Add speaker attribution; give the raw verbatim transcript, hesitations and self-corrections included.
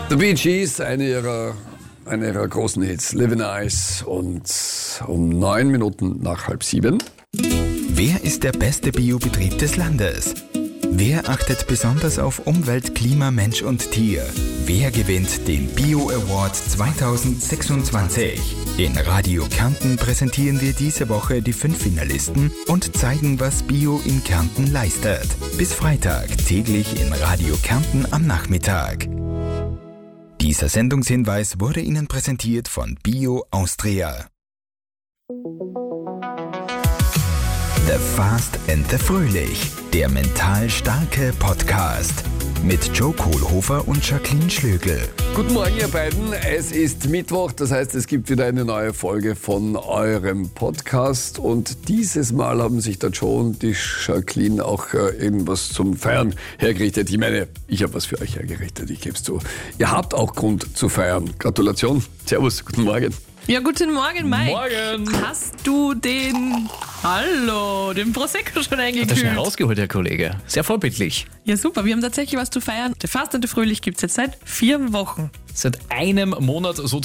Speaker 1: The Bee Gees, eine ihrer, eine ihrer großen Hits, Living Nice, und um neun Minuten nach halb sieben.
Speaker 2: Wer ist der beste Biobetrieb des Landes? Wer achtet besonders auf Umwelt, Klima, Mensch und Tier? Wer gewinnt den Bio Award zwanzig sechsundzwanzig? In Radio Kärnten präsentieren wir diese Woche die fünf Finalisten und zeigen, was Bio in Kärnten leistet. Bis Freitag täglich in Radio Kärnten am Nachmittag. Dieser Sendungshinweis wurde Ihnen präsentiert von Bio Austria. The Fast and the Fröhlich, der mental starke Podcast mit Joe Kohlhofer und Jacqueline Schlögl.
Speaker 1: Guten Morgen, ihr beiden. Es ist Mittwoch, das heißt, es gibt wieder eine neue Folge von eurem Podcast. Und dieses Mal haben sich der Joe und die Jacqueline auch äh, irgendwas zum Feiern hergerichtet. Ich meine, ich habe was für euch hergerichtet, ich gebe es zu. Ihr habt auch Grund zu feiern. Gratulation. Servus, guten Morgen.
Speaker 3: Ja, guten Morgen, Mike.
Speaker 1: Morgen.
Speaker 3: Hast du den, hallo, den Prosecco schon eingekühlt?
Speaker 4: Hat er schnell rausgeholt, der Kollege. Sehr vorbildlich.
Speaker 3: Ja, super. Wir haben tatsächlich was zu feiern. Der Fast und der Fröhlich gibt es jetzt seit vier Wochen.
Speaker 4: Seit einem Monat sozusagen.